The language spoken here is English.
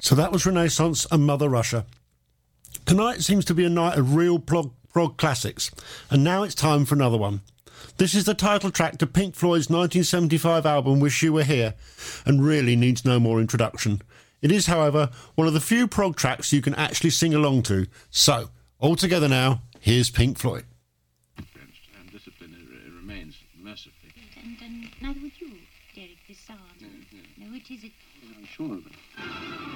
So that was Renaissance and Mother Russia. Tonight seems to be a night of real prog classics, and now it's time for another one. This is the title track to Pink Floyd's 1975 album Wish You Were Here, and really needs no more introduction. It is, however, one of the few prog tracks you can actually sing along to. So, all together now, here's Pink Floyd. And discipline remains mercifully. And neither would you, Derek, this sergeant. No, it is it. I'm sure of it.